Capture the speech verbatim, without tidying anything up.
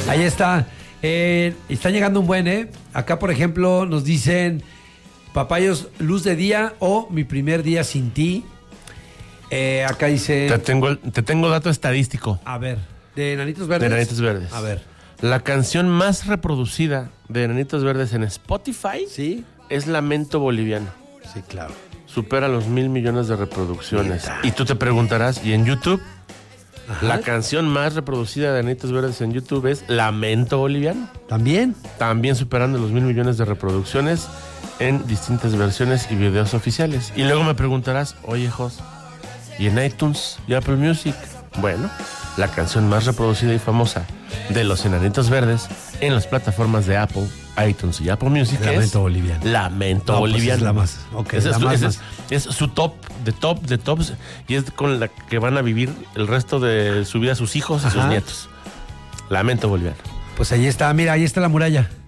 Ahí está. Eh, está llegando un buen, ¿eh? Acá, por ejemplo, nos dicen Papayos, Luz de Día o Mi Primer Día Sin Ti. Eh, acá dice... Te tengo, te tengo dato estadístico. A ver, de Enanitos Verdes. De Enanitos Verdes. A ver. La canción más reproducida de Enanitos Verdes en Spotify ¿Sí? es Lamento Boliviano. Sí, claro. Supera los mil millones de reproducciones. Neta. Y tú te preguntarás, ¿y en YouTube? Ajá. La canción más reproducida de Enanitos Verdes en YouTube es Lamento Boliviano. ¿También? También superando los mil millones de reproducciones en distintas versiones y videos oficiales. Y luego me preguntarás, oye, Jos, ¿y en iTunes y Apple Music? Bueno, la canción más reproducida y famosa de los Enanitos Verdes en las plataformas de Apple, iTunes y Apple Music Lamento es Boliviano. Lamento No, pues Boliviano. es la más. Ok, Esa la es, su- más, esa más. es- es su top, de top, de tops, y es con la que van a vivir el resto de su vida sus hijos y sus Ajá. nietos. Lamento Boliviano. Pues ahí está, mira, ahí está la muralla.